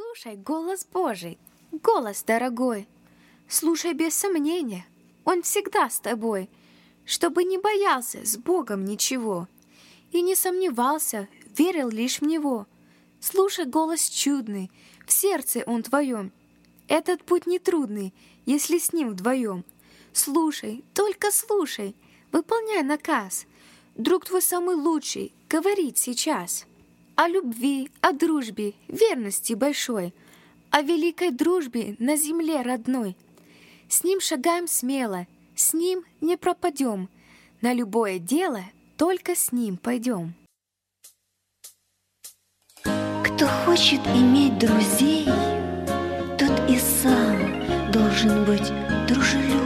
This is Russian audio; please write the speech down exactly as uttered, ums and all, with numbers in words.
Слушай голос Божий, голос дорогой. Слушай без сомнения, Он всегда с тобой, чтобы не боялся с Богом ничего и не сомневался, верил лишь в Него. Слушай голос чудный, в сердце Он твоем. Этот путь нетрудный, если с Ним вдвоем. Слушай, только слушай, выполняй наказ. Друг твой самый лучший говорит сейчас о любви, о дружбе, верности большой, о великой дружбе на земле родной. С Ним шагаем смело, с Ним не пропадем, на любое дело только с Ним пойдем. Кто хочет иметь друзей, тот и сам должен быть дружелюбным.